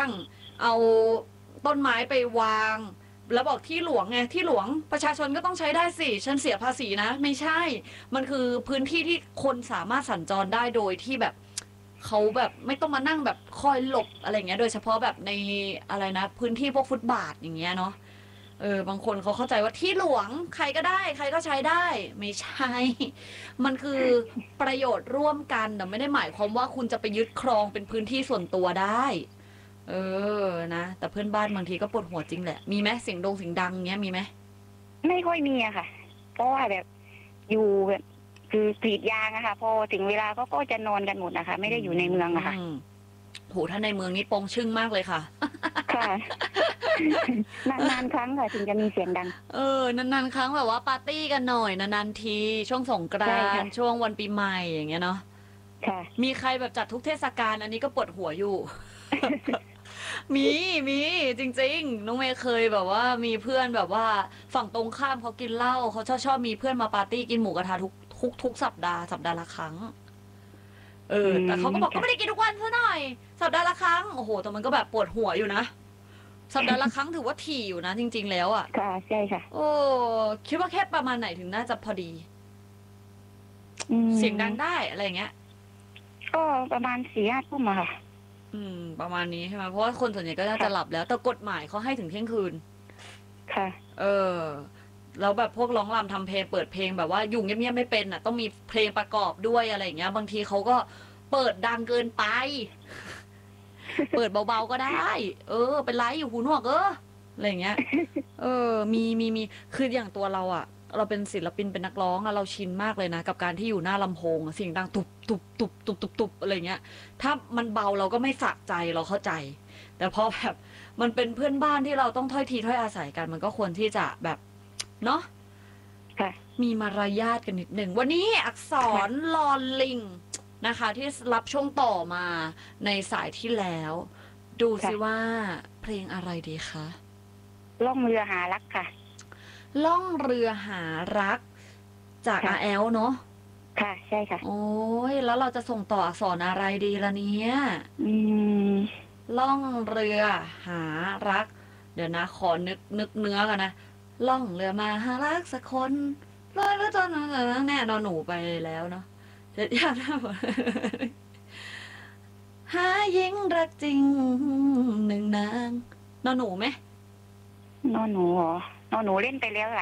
เอาต้นไม้ไปวางแล้วบอกที่หลวงไงที่หลวงประชาชนก็ต้องใช้ได้สิฉันเสียภาษีนะไม่ใช่มันคือพื้นที่ที่คนสามารถสัญจรได้โดยที่แบบเขาแบบไม่ต้องมานั่งแบบคอยหลบอะไรเงี้ยโดยเฉพาะแบบในอะไรนะพื้นที่พวกฟุตบาทอย่างเงี้ยเนาะบางคนเขาเข้าใจว่าที่หลวงใครก็ได้ใครก็ใช้ได้ไม่ใช่มันคือประโยชน์ร่วมกันแต่ไม่ได้หมายความว่าคุณจะไปยึดครองเป็นพื้นที่ส่วนตัวได้เอนะแต่เพื่อนบ้านบางทีก็ปวดหัวจริงแหละมีไหมเสียงดังเงี้ยมีไหมไม่ค่อยมีอะค่ะเพราะว่าแบบอยู่แบบคือกรีดยางอะค่ะพอถึงเวลาก็จะนอนกันหมดนะคะไม่ได้อยู่ในเมืองอะค่ะโหถ้าในเมืองนี้โปงชึ่งมากเลยค่ะค่ะนานๆครั้งค่ะถึงจะมีเสียงดังนานๆครั้งแบบว่าปาร์ตี้กันหน่อยนานๆทีช่วงสงกรานต์ช่วงวันปีใหม่อย่างเงี้ยเนาะค่ะมีใครแบบจัดทุกเทศกาลอันนี้ก็ปวดหัวอยู่มีจริงๆน้องเมย์เคยแบบว่ามีเพื่อนแบบว่าฝั่งตรงข้ามเขากินเหล้าเขาชอบมีเพื่อนมาปาร์ตี้กินหมูกระทะทุกสัปดาห์ละครั้งแต่เขาก็บอกก็ไม่ได้กินทุกวันซะหน่อยสัปดาห์ละครั้งโอ้โหแต่มันก็แบบปวดหัวอยู่นะสัปดาห์ละครั้งถือว่าถี่อยู่นะจริงๆแล้วอ่ะค่ะใช่ค่ะโอ้คิดว่าแค่ประมาณไหนถึงน่าจะพอดีเสียงดังได้อะไรเงี้ยก็ประมาณ4-5 ทุ่มอะค่ะประมาณนี้ใช่ไหมเพราะว่าคนส่วนใหญ่ก็น่าจะหลับแล้วแต่กฎหมายเขาให้ถึงเที่ยงคืนค่ะแล้วแบบพวกร้องรำทำเพลงเปิดเพลงแบบว่าอยู่เงียบๆไม่เป็นอ่ะต้องมีเพลงประกอบด้วยอะไรอย่างเงี้ยบางทีเขาก็เปิดดังเกินไปเปิดเบาๆก็ได้เป็นไรอยู่หูหนวกอะไรอย่างเงี้ยมีคืออย่างตัวเราอ่ะเราเป็นศิลปินเป็นนักร้องอะเราชินมากเลยนะกับการที่อยู่หน้าลำโพงเสียงดังตุบตุบตุบตุบตุบตุบอะไรเงี้ยถ้ามันเบาเราก็ไม่สะใจเราเข้าใจแต่พอแบบมันเป็นเพื่อนบ้านที่เราต้องถ้อยทีถ้อยอาศัยกันมันก็ควรที่จะแบบเนาะมีมารยาทกันนิดหนึ่งวันนี้อักษรลอลิงนะคะที่รับช่วงต่อมาในสายที่แล้วดูสิว่าเพลงอะไรดีคะล่องเรือหารักค่ะล่องเรือหารักจากอาแอลเนาะค่ะใช่ค่ะโอ้ยแล้วเราจะส่งต่ออักษรอะไรดีล่ะเนี่ยล่องเรือหารักเดี๋ยวนะขอนึกเนื้อกันนะล่องเรือมาหารักสักคนลอยแล้วตอนนั้นแน่นอนหนูไปแล้วเนาะจะยากนะหาหญิงรักจริงหนึ่งนางนอนหนูไหมนอนหนูเหรอนอนหนูเล่นไปแล้ว